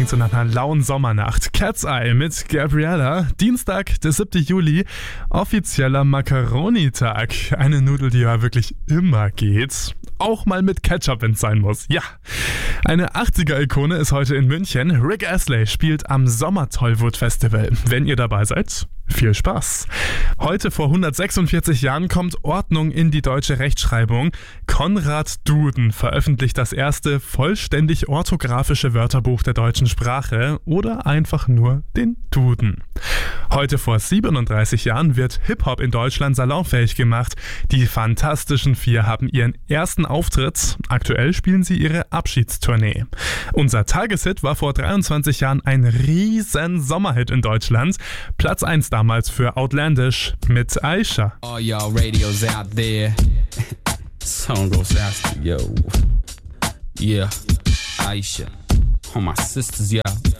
klingt so nach einer lauen Sommernacht. Cat's Eye mit Gabriella. Dienstag, der 7. Juli, offizieller Macaroni-Tag. Eine Nudel, die ja wirklich immer geht. Auch mal mit Ketchup, wenn es sein muss. Ja. Eine 80er-Ikone ist heute in München. Rick Astley spielt am Sommertollwood-Festival. Wenn ihr dabei seid, viel Spaß. Heute vor 146 Jahren kommt Ordnung in die deutsche Rechtschreibung. Konrad Duden veröffentlicht das erste vollständig orthografische Wörterbuch der deutschen Sprache oder einfach nur den Duden. Heute vor 37 Jahren wird Hip-Hop in Deutschland salonfähig gemacht. Die Fantastischen Vier haben ihren ersten Auftritt. Aktuell spielen sie ihre Abschiedstournee. Unser Tageshit war vor 23 Jahren ein riesen Sommerhit in Deutschland. Platz 1 damals für Outlandish mit Aisha. All y'all radios out there. Song goes out to yo. Yeah, Aisha. All my sisters, yeah.